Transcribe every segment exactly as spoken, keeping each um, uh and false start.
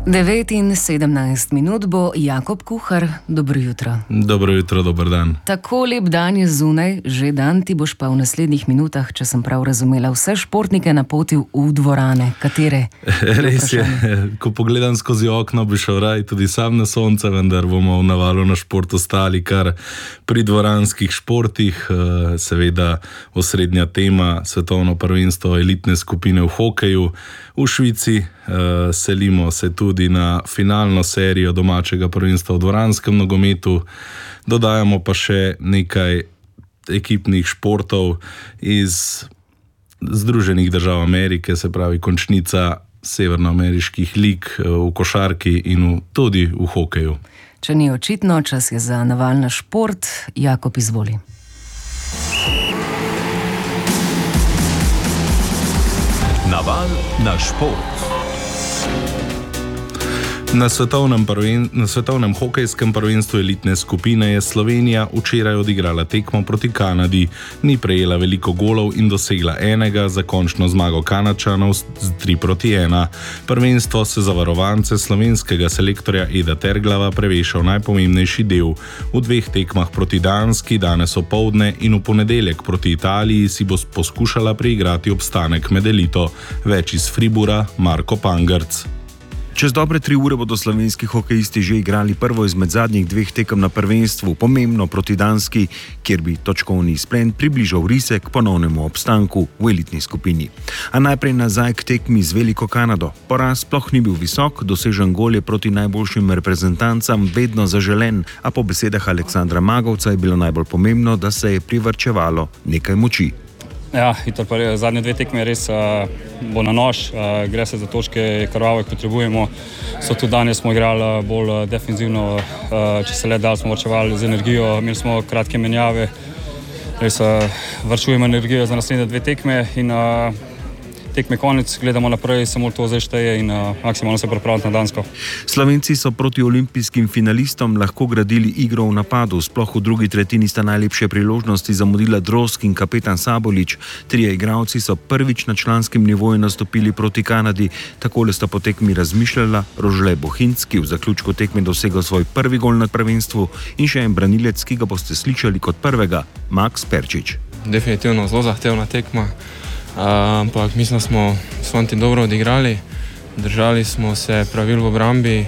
devet in sedemnajst minut bo Jakob Kuhar. Dobro jutro. Dobro jutro, dober dan. Tako lep dan je zunaj, že dan ti boš pa v naslednjih minutah, če sem prav razumela, vse športnike napotil v dvorane. Katere? Res je, ko pogledam skozi okno, bi šel raj tudi sam na sonce, vendar bomo v navalu na šport ostali kar pri dvoranskih športih. Seveda osrednja tema svetovno prvenstvo elitne skupine v hokeju v Švici. Selimo se tudi na finalno serijo domačega prvenstva v dvoranskem nogometu. Dodajamo pa še nekaj ekipnih športov iz Združenih držav Amerike, se pravi končnica severnoameriških lig v košarki in v, tudi v hokeju. Če ni očitno, čas je za naval na šport. Jakob, izvoli. Naval na šport. Na svetovnem, prven, na svetovnem hokejskem prvenstvu elitne skupine je Slovenija včeraj odigrala tekmo proti Kanadi, ni prejela veliko golov in dosegla enega, za končno zmago Kanadčanov z tri proti ena. Prvenstvo se za varovance slovenskega selektorja Eda Terglava prevešal najpomembnejši del. V dveh tekmah proti Danski danes opoldne in v ponedeljek proti Italiji si bo poskušala preigrati obstanek med elito. Več iz Fribura, Marko Pangrc. Čez dobre tri ure bodo slovenski hokejisti že igrali prvo izmed zadnjih dveh tekem na prvenstvu, pomembno proti Danski, kjer bi točkovni izplen približal rise k ponovnemu obstanku v elitni skupini. A najprej nazaj k tekmi z Veliko Kanado. Poraz sploh ni bil visok, dosežen gol je proti najboljšim reprezentancam vedno zaželen, a po besedah Aleksandra Magovca je bilo najbolj pomembno, da se je privarčevalo nekaj moči. Ja, zadnje dve tekme res uh, bo na nož, uh, gre se za točke, krvave potrebujemo. So tudi danes smo igrali bolj uh, defenzivno, uh, če se le dal, smo varčevali z energijo, imeli smo kratke menjave, res uh, varčujemo energijo za naslednje dve tekme in uh, tekme konec, gledamo naprej, samo to zdaj šteje in uh, maksimalno se pripravljati na Dansko. Slovenci so proti olimpijskim finalistom lahko gradili igro v napadu, sploh v drugi tretjini sta najlepše priložnosti zamudila Drozg in kapetan Sabolič. Trije igralci so prvič na članskem nivoju nastopili proti Kanadi, takole sta po tekmi razmišljala Rožle Bohinc, ki v zaključku tekme dosegel svoj prvi gol na prvenstvu, in še en branilec, ki ga boste slišali kot prvega, Max Perčič. Definitivno zelo zahtevna tekma. Uh, ampak mislim, da smo s fanti dobro odigrali, držali smo se pravil v obrambi,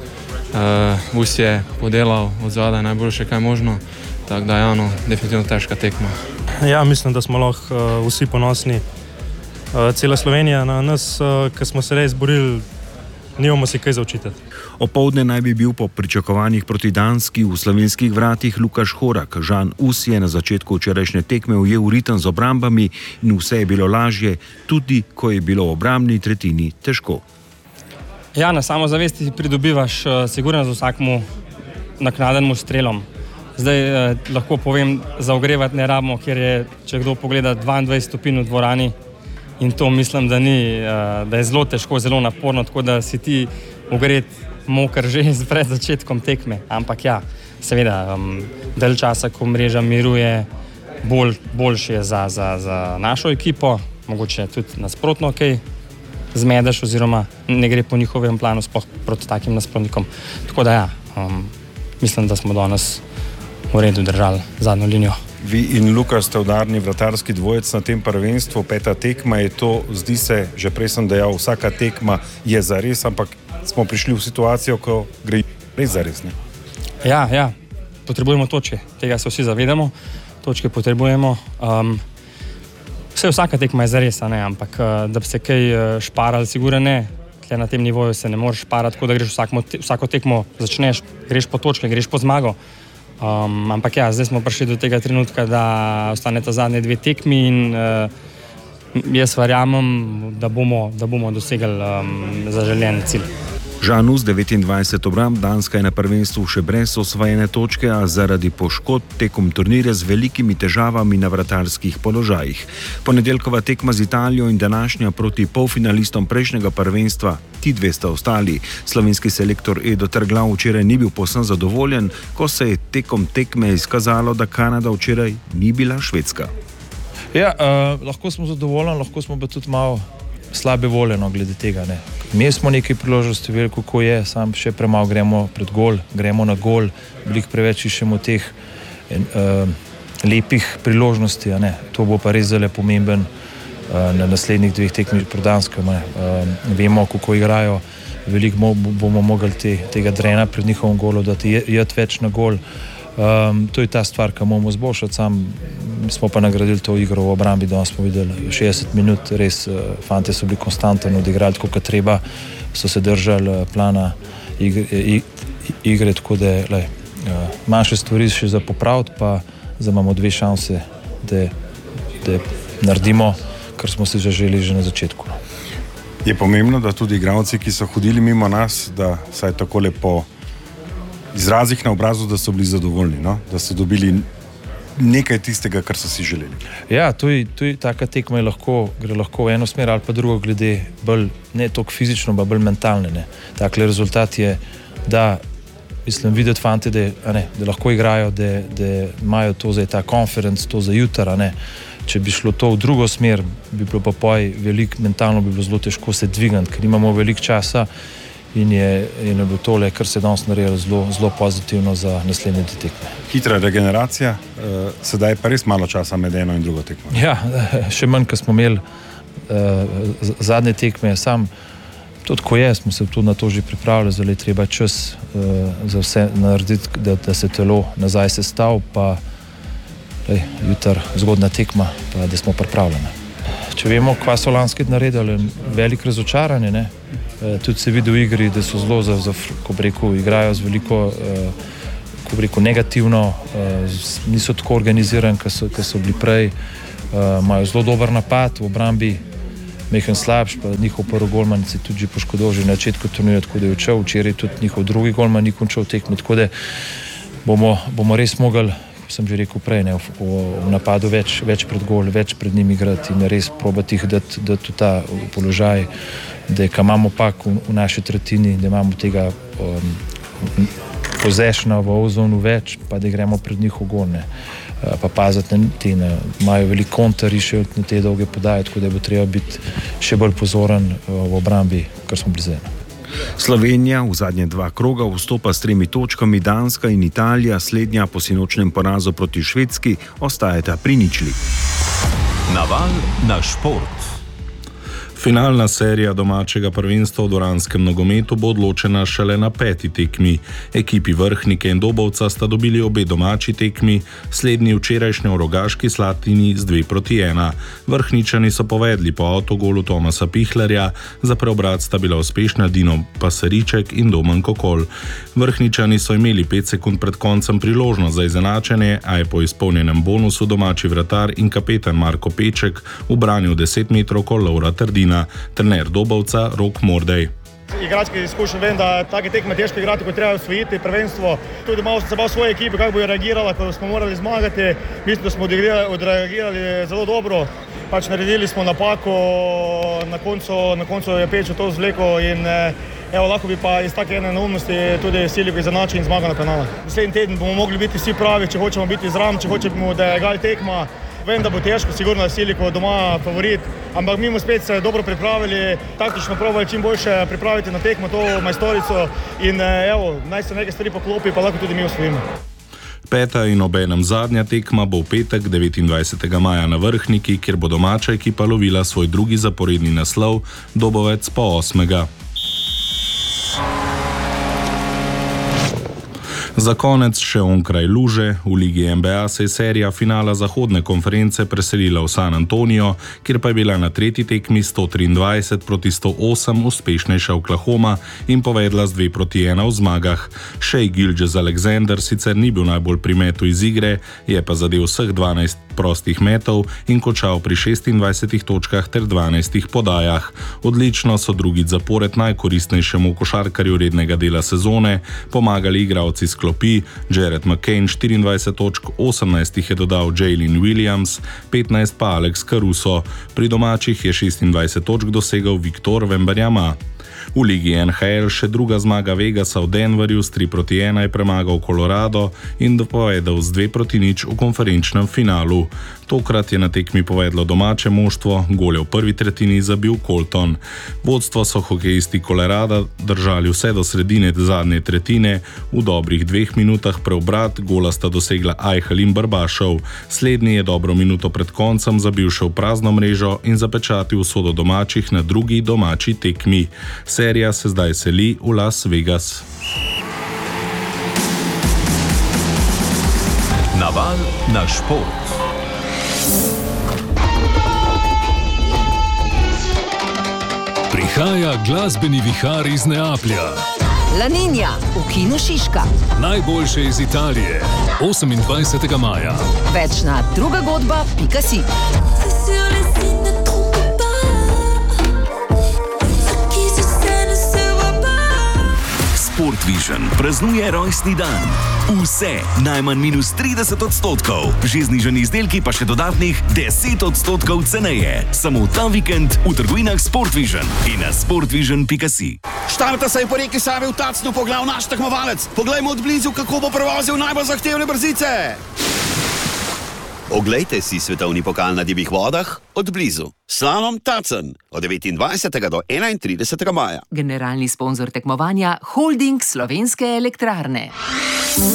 uh, Us je podelal od zadaj najboljše, kaj možno, tako da je no, definitivno težka tekma. Ja, mislim, da smo lahko uh, vsi ponosni, uh, cela Slovenija na nas, uh, ki smo se res borili, nimamo si kaj za očitati. Opoldne naj bi bil po pričakovanjih proti Danski v slovenskih vratih Lukaš Horak. Žan Us je na začetku včerajšnje tekme ujel ritem z obrambami in vse je bilo lažje, tudi ko je bilo v obrambni tretjini težko. Ja, na samozavesti pridobivaš uh, sigurno z vsakmu naknadenemu strelom. Zdaj eh, lahko povem, za ogrevati ne rabimo, ker je, če kdo pogleda, dvaindvajset stopinj v dvorani in to mislim, da ni, uh, da je zelo težko, zelo naporno, tako da si ti ogret moker že pred začetkom tekme, ampak ja, seveda, um, del časa, ko mreža miruje, bolj, boljše je za, za, za našo ekipo, mogoče tudi nasprotno, kaj zmedeš oziroma ne gre po njihovem planu sploh proti takim nasprotnikom. Tako da ja, um, mislim, da smo danes v redu držali zadnjo linijo. Vi in Luka ste udarni vratarski dvojec na tem prvenstvu, peta tekma je to, zdi se, že prej sem dejal, vsaka tekma je zares, ampak smo prišli v situacijo, ko gre res zares, ne? Ja, ja, potrebujemo točke, tega se vsi zavedamo, točke potrebujemo. Um, vse vsaka tekma je zares, ne, ampak da bi se kaj šparali, sigurno ne, tle na tem nivoju se ne moreš šparati, tako da greš vsakmo, vsako tekmo začneš, greš po točke, greš po zmago. Um, ampak ja, zdaj smo prišli do tega trenutka, da ostaneta zadnje dve tekmi in uh, jaz verjamem, da bomo, da bomo dosegli um, zaželjen cilj. Žan Us, devetindvajset obramb, Danska je na prvenstvu še brez osvojene točke, a zaradi poškodb tekom turnirja z velikimi težavami na vratarskih položajih. Ponedeljkova tekma z Italijo in današnja proti polfinalistom prejšnjega prvenstva, ti dve sta ostali. Slovenski selektor Edo Terglav včeraj ni bil povsem zadovoljen, ko se je tekom tekme izkazalo, da Kanada včeraj ni bila Švedska. Ja, uh, lahko smo zadovoljni, lahko smo pa tudi malo slabe volje, no, glede tega. Ne. Mi smo nekaj priložnosti, veliko ko je, sam še premalo gremo pred gol, gremo na gol, veliko preveč iščemo teh uh, lepih priložnosti, a ne. To bo pa res zelo pomemben uh, na naslednjih dveh tekmih pred Danskem. Uh, vemo, kako igrajo, veliko mo bomo mogli te, tega drena pred njihovim golom dati, jeti več na gol. Um, to je ta stvar, ki moramo zboljšati, sam smo pa nagradili to igro v obrambi, danes smo videli šestdeset minut, res uh, fante so bili konstantno odigrali, tako kot treba, so se držali uh, plana igre, igre, tako da lej, uh, manjše stvari še za popraviti, pa zdaj imamo dve šanse, da, da naredimo, kar smo si že želeli že na začetku. Je pomembno, da tudi igralci, ki so hodili mimo nas, da saj tako lepo izrazih na obrazu, da so bili zadovoljni, no? Da so dobili nekaj tistega, kar so si želeli. Ja, to je, to je taka tekma, je lahko, gre lahko v eno smer ali pa drugo, glede bolj, ne toliko fizično, pa bolj mentalne. Ne. Takle rezultat je, da mislim, videti fante, da, ne, da lahko igrajo, da, da imajo to za ta konferenc, to za jutra, ne. Če bi šlo to v drugo smer, bi bilo pa poj veliko, mentalno bi bilo zelo težko se dvigati, ker imamo veliko časa. In je, in je bilo tole, kar se danes naredilo, zelo, zelo pozitivno za naslednje tekme. Hitra regeneracija, uh, sedaj pa res malo časa med eno in drugo tekmo. Ja, še manj, ko smo imeli uh, zadnje tekme, sam tudi ko je, smo se tudi na to že pripravili, zdaj je treba čas uh, za vse narediti, da, da se telo nazaj sestavi, pa lej, jutar zgodna tekma, pa da smo pripravljeni. Če vemo, kva so lanski naredili, veliko razočaranje, ne? E, tudi se vidi v igri, da so zelo, za, za, ko bi rekel, igrajo z veliko, e, ko bi rekel, negativno, e, niso tako organizirani, kot so, so bili prej, e, imajo zelo dober napad v obrambi, mehen slabš, pa njihov prvi golman se tudi že poškodoval že na začetku turnirja, tako da je odšel, včeraj tudi njihov drugi golman ni končal tekmo, tako da bomo, bomo res mogli, sem že rekel prej, ne, v, v napadu več, več pred gol, več pred njimi igrati in res probati jih dati, dati v ta položaj, da ka imamo pak v, v naši tretjini, da imamo tega um, possessiona v ozonu več, pa da gremo pred njih v gol, ne. Pa paziti na te, ne, imajo veliko kontari še na te dolge podaje, tako da bo treba biti še bolj pozoren v obrambi, kar smo bili zdaj. Slovenija v zadnje dva kroga vstopa s tremi točkami, Danska in Italija, slednja po sinočnem porazu proti Švedski, ostajata pri ničli. Naval na šport. Finalna serija domačega prvenstva v dvoranskem nogometu bo odločena šele na peti tekmi. Ekipi Vrhnike in Dobovca sta dobili obe domači tekmi, slednji včerajšnjo v Rogaški Slatini z dve proti ena. Vrhničani so povedli po avtogolu Tomasa Pihlerja, za preobrat sta bila uspešna Dino Pasariček in Domen Kokol. Vrhničani so imeli pet sekund pred koncem priložnost za izenačenje, a je po izpolnjenem bonusu domači vratar in kapetan Marko Peček ubranil deset metrov Lovra Trdina. Trener Dobovca Rok Mordej. Igrački izkušnji vem, da take tekme težko igrati, ko treba osvojiti prvenstvo. Tudi malo sem se bal svoje ekipe, kako bo reagirala, ko smo morali zmagati. Mislim, da smo odreagirali zelo dobro. Pač naredili smo napako, na koncu, na koncu je Pečo to zvleko in evo, lahko bi pa iz take ene neumnosti tudi Silivko izenačil in zmagal na penale. Naslednji teden bomo mogli biti vsi pravi, če hočemo biti zraven, če hočemo, da je gal tekma. Vem, da bo težko, sigurno je Silivko doma favorit, ampak mi smo spet se dobro pripravili, taktično probali čim boljše pripraviti na tekmo to majstorico in evo, naj se nekaj stvari poklopi, pa lahko tudi mi osvojimo. Peta in obenem zadnja tekma bo v petek devetindvajsetega maja na Vrhniki, kjer bo domača ekipa lovila svoj drugi zaporedni naslov, Dobovec pa osmega. Za konec še onkraj luže. V Ligi N B A se je serija finala zahodne konference preselila v San Antonio, kjer pa je bila na tretji tekmi sto triindvajset proti sto osem uspešnejša Oklahoma in povedla z dve proti ena v zmagah. Shai Gilgeous-Alexander sicer ni bil najbolj pri metu iz igre, je pa zadel vseh dvanajst prostih metov in končal pri šestindvajsetih točkah ter dvanajstih podajah. Odlično so drugič zapored najkoristnejšemu košarkarju rednega dela sezone pomagali igralci s klopi. Jared McCain štiriindvajset točk, osemnajst jih je dodal Jalen Williams, petnajst pa Alex Caruso. Pri domačih je šestindvajset točk dosegel Viktor Wembanyama. V ligi N H L še druga zmaga Vegasa v Denverju s tri proti ena je premagal Colorado in dopovedal z dve proti nič v konferenčnem finalu. Tokrat je na tekmi povedlo domače moštvo, gole v prvi tretjini zabil Colton. Vodstvo so hokejisti Colorada držali vse do sredine zadnje tretjine, v dobrih dveh minutah preobrat gola sta dosegla Eichel in Barbašov. Slednji je dobro minuto pred koncem zabil še v prazno mrežo in zapečatil usodo domačih na drugi domači tekmi. Serija se zdaj seli v Las Vegas. Naval na šport. Prihaja glasbeni vihar iz Neaplja. La Niña v kinu Šiška. Najboljše iz Italije. osemindvajsetega maja. Večna druga godba pika si. Sportvision praznuje rojstni dan. Vse najmanj minus trideset odstotkov. Že znižani izdelki pa še dodatnih deset odstotkov ceneje. Samo ta vikend v trgovinah Sportvision in na sportvision pika si. Štarta se je po reki Savi v Tacnu pogledal naš tekmovalec. Poglejmo od blizu, kako bo prevozil najbolj zahtevne brzice. Oglejte si svetovni pokal na divjih vodah od blizu. Slalom Tacen od devetindvajsetega do enaintridesetega maja. Generalni sponzor tekmovanja Holding Slovenske elektrarne.